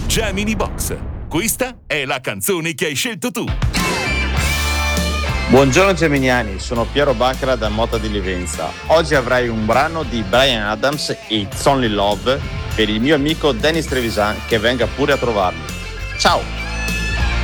Gemini Box. Questa è la canzone che hai scelto tu. Buongiorno geminiani, sono Piero Baccara da Motta di Livenza. Oggi avrai un brano di Bryan Adams, It's Only Love, per il mio amico Dennis Trevisan, che venga pure a trovarmi. Ciao!